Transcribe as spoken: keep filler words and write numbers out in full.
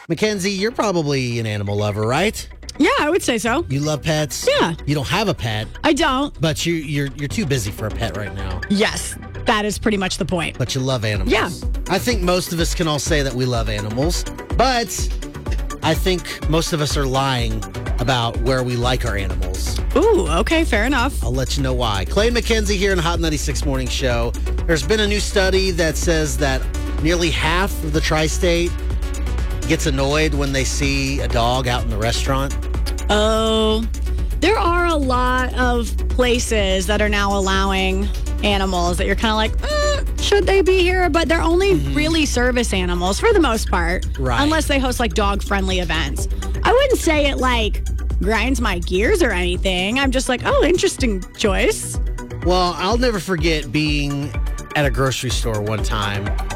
Mackenzie, you're probably an animal lover, right? Yeah, I would say so. You love pets? Yeah. You don't have a pet, I don't. but you, you're you're too busy for a pet right now. Yes, that is pretty much the point. But you love animals. Yeah. I think most of us can all say that we love animals, but I think most of us are lying about where we like our animals. Ooh, okay, fair enough. I'll let you know why. Clay and Mackenzie here in Hot ninety-six Morning Show. There's been a new study that says that nearly half of the tri-state gets annoyed when they see a dog out in the restaurant. Oh, there are a lot of places that are now allowing animals that you're kind of like, mm, should they be here? But they're only mm-hmm. really service animals for the most part. Right. Unless they host like dog-friendly events. I wouldn't say it like grinds my gears or anything. I'm just like, oh, interesting choice. Well, I'll never forget being at a grocery store one time,